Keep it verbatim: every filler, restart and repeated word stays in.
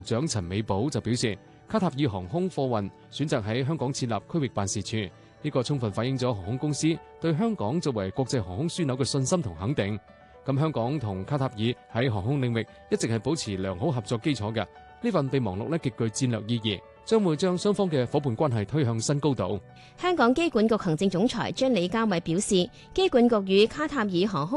長陳美寶就表示，卡塔爾航空貨運選擇喺香港設立區域辦事處，呢個充分反映咗航空公司對香港作為國際航空樞紐嘅信心同肯定。咁香港同卡塔爾喺航空領域一直係保持良好合作基礎嘅，呢份備忘錄呢極具戰略意義，將會將雙方嘅伙伴關係推向新高度。 香港機管局行政總裁張李家偉表示，機管局與卡塔爾航空